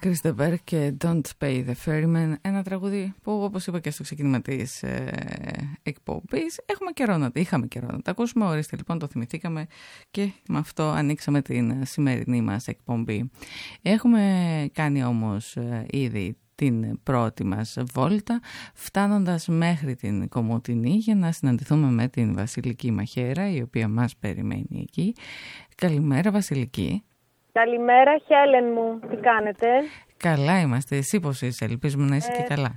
Chris de Burgh και Don't Pay the Ferryman, ένα τραγούδι που, όπως είπα και στο ξεκίνημα της εκπομπής, είχαμε καιρό να το ακούσουμε. Ορίστε, λοιπόν, το θυμηθήκαμε και με αυτό ανοίξαμε την σημερινή μας εκπομπή. Έχουμε κάνει όμως ήδη την πρώτη μας βόλτα, φτάνοντας μέχρι την Κομοτηνή για να συναντηθούμε με την Βασιλική Μαχαίρα, η οποία μας περιμένει εκεί. Καλημέρα, Βασιλική. Καλημέρα, Χέλεν μου. Τι κάνετε? Καλά είμαστε. Εσύ πώς είσαι? Ελπίζουμε να είσαι και καλά.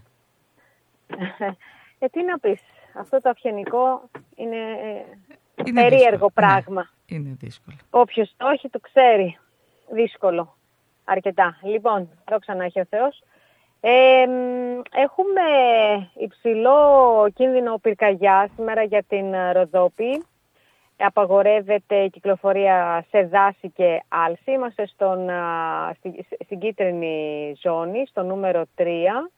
Τι να πεις. Αυτό το αυγενικό είναι περίεργο δύσκολο πράγμα. Ναι, είναι δύσκολο. Όποιος το έχει το ξέρει. Δύσκολο. Αρκετά. Λοιπόν, δόξα να έχει ο Θεός. Έχουμε υψηλό κίνδυνο πυρκαγιά σήμερα για την Ροδόπη. Απαγορεύεται η κυκλοφορία σε δάση και άλση. Είμαστε στην κίτρινη ζώνη, στο νούμερο 3.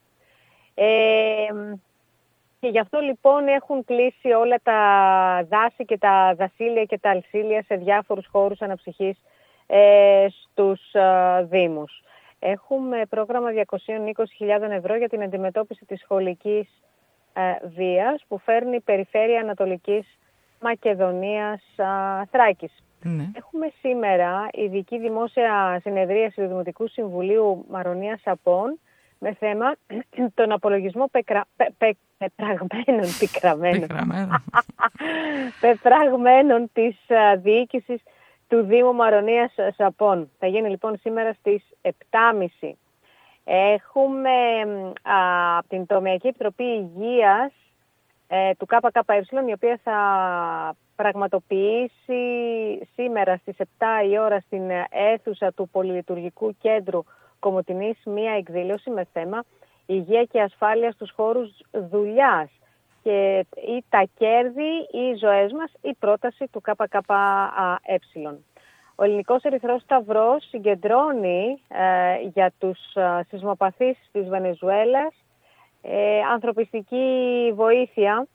Και γι' αυτό λοιπόν έχουν κλείσει όλα τα δάση και τα δασίλια και τα αλσίλια σε διάφορους χώρους αναψυχής στους δήμους. Έχουμε πρόγραμμα 220.000 ευρώ για την αντιμετώπιση της σχολικής βίας που φέρνει η Περιφέρεια Ανατολικής Μακεδονίας Θράκης. Ναι. Έχουμε σήμερα ειδική δημόσια συνεδρίαση του Δημοτικού Συμβουλίου Μαρονίας Σαπών με θέμα τον απολογισμό πεπραγμένων της διοίκησης του Δήμου Μαρονίας Σαπών. Θα γίνει λοιπόν σήμερα στις 7.30. Έχουμε από την Τομεακή Επιτροπή Υγείας του ΚΚΕ, η οποία θα πραγματοποιήσει σήμερα στις 7 η ώρα στην αίθουσα του Πολυλειτουργικού Κέντρου Κομοτηνής μία εκδήλωση με θέμα υγεία και ασφάλεια στους χώρους δουλειάς και ή τα κέρδη ή οι ζωές μας, η πρόταση του ΚΚΕ. Ο Ελληνικός Ερυθρός Σταυρός συγκεντρώνει για τους σεισμοπαθείς της Βενεζουέλας ανθρωπιστική βοήθεια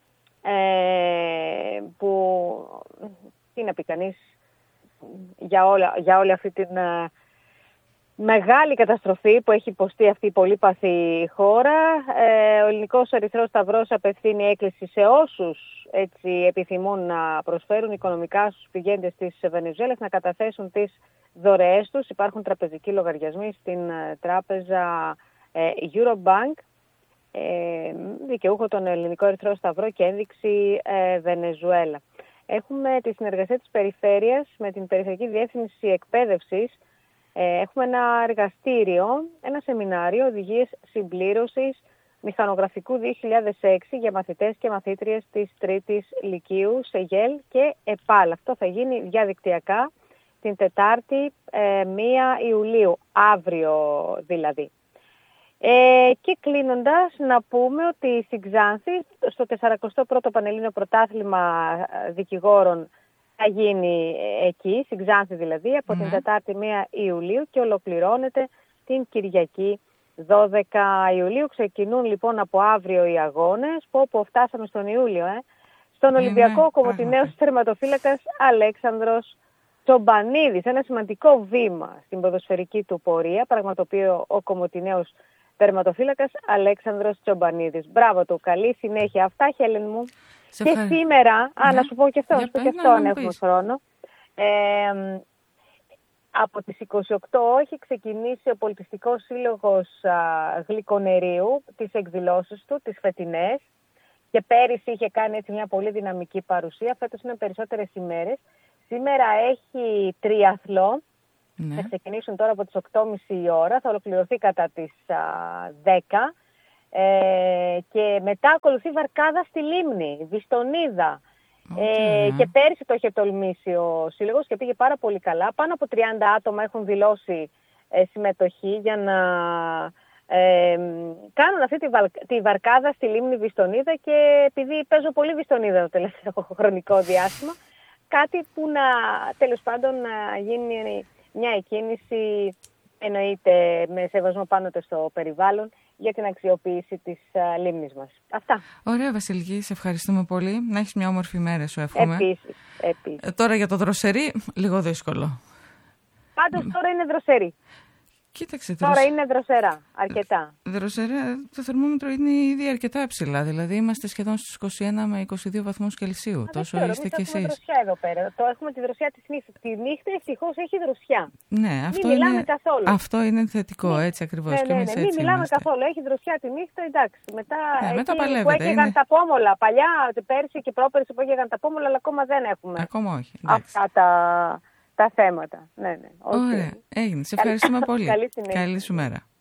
που τι να πει κανείς για όλη αυτή την μεγάλη καταστροφή που έχει υποστεί αυτή η πολύπαθη χώρα. Ο Ελληνικός Ερυθρός Σταυρός απευθύνει έκκληση σε όσους έτσι επιθυμούν να προσφέρουν οικονομικά στους πηγέντες της Βενεζουέλας να καταθέσουν τις δωρεές τους. Υπάρχουν τραπεζικοί λογαριασμοί στην τράπεζα Eurobank, δικαιούχο τον Ελληνικό Ερυθρό Σταυρό και ένδειξη Βενεζουέλα. Έχουμε τη συνεργασία της Περιφέρειας με την Περιφερειακή Διεύθυνση Εκπαίδευσης. Έχουμε ένα εργαστήριο, ένα σεμινάριο οδηγίες συμπλήρωσης μηχανογραφικού 2006 για μαθητές και μαθήτριες της 3ης Λυκείου σε ΓΕΛ και ΕΠΑΛ. Αυτό θα γίνει διαδικτυακά την Τετάρτη 1 Ιουλίου, αύριο δηλαδή. Και κλείνοντας να πούμε ότι στην Ξάνθη στο 41ο Πανελλήνιο Πρωτάθλημα Δικηγόρων θα γίνει εκεί, στην Ξάνθη δηλαδή, από την Τετάρτη 1 Ιουλίου και ολοκληρώνεται την Κυριακή 12 Ιουλίου. Ξεκινούν λοιπόν από αύριο οι αγώνες, που φτάσαμε στον Ιούλιο. Στον Ολυμπιακό Κομοτηναίος τερματοφύλακας Αλέξανδρος Τσομπανίδης. Ένα σημαντικό βήμα στην ποδοσφαιρική του πορεία, πραγματοποιεί ο Κομοτηναίος τερματοφύλακας Αλέξανδρος Τσομπανίδης. Μπράβο του, καλή συνέχεια. Αυτά, Χέλεν μου. Και σήμερα, να σου πω και αυτό, αν έχουμε χρόνο. Από τις 28 έχει ξεκινήσει ο Πολιτιστικός Σύλλογος Γλυκονερίου, τις εκδηλώσεις του, τις φετινές. Και πέρυσι είχε κάνει έτσι μια πολύ δυναμική παρουσία. Φέτος είναι περισσότερες ημέρες. Σήμερα έχει τριαθλό. Θα ξεκινήσουν τώρα από τις 8.30 η ώρα, θα ολοκληρωθεί κατά τις 10 και μετά ακολουθεί βαρκάδα στη Λίμνη, Βιστονίδα. Και πέρυσι το είχε τολμήσει ο Σύλλογος και πήγε πάρα πολύ καλά. Πάνω από 30 άτομα έχουν δηλώσει συμμετοχή για να κάνουν αυτή τη βαρκάδα στη Λίμνη Βιστονίδα και επειδή παίζω πολύ Βιστονίδα το τελευταίο χρονικό διάστημα, κάτι που τέλος πάντων να γίνει μια εκκίνηση, εννοείται με σεβασμό πάνω στο περιβάλλον, για την αξιοποίηση της λίμνης μας. Αυτά. Ωραία, Βασιλική, σε ευχαριστούμε πολύ. Να έχεις μια όμορφη μέρα, σου εύχομαι. Επίσης. Τώρα για το δροσερί, λίγο δύσκολο. Πάντως τώρα είναι δροσερί. Κοίταξε, Τώρα είναι δροσερά, αρκετά. Δροσερά, το θερμόμετρο είναι ήδη αρκετά ψηλά. Δηλαδή είμαστε σχεδόν στους 21 με 22 βαθμούς Κελσίου. Τόσο είστε κι εσείς. Έχουμε δροσιά εδώ πέρα. Έχουμε τη δροσιά της νύχτας. Τη νύχτα ευτυχώς έχει δροσιά. Ναι, αυτό μην μιλάμε καθόλου. Αυτό είναι θετικό, έτσι ακριβώς. Ναι, μην μιλάμε καθόλου. Έχει δροσιά τη νύχτα, εντάξει. Μετά παλεύετε. Που έκαιγαν τα πόμολα. Παλιά, πέρσι και πρόπερσι που έκαιγαν τα πόμολα, αλλά ακόμα δεν έχουμε. Ακόμα όχι. Αυτά τα θέματα. Ναι. Ωραία, έγινε. Σε ευχαριστούμε πολύ. Καλή συνέχεια. Καλή σου μέρα.